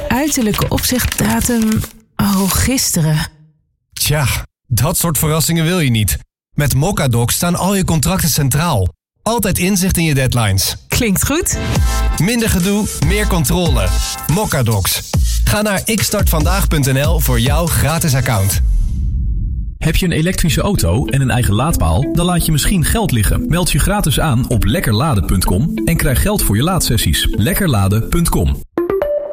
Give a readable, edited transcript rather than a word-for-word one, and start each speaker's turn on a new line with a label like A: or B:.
A: Uiterlijke opzegdatum... Oh, gisteren.
B: Tja, dat soort verrassingen wil je niet. Met Mocadoc staan al je contracten centraal. Altijd inzicht in je deadlines.
A: Klinkt goed.
B: Minder gedoe, meer controle. Mocadocs. Ga naar xstartvandaag.nl voor jouw gratis account.
C: Heb je een elektrische auto en een eigen laadpaal? Dan laat je misschien geld liggen. Meld je gratis aan op lekkerladen.com en krijg geld voor je laadsessies. Lekkerladen.com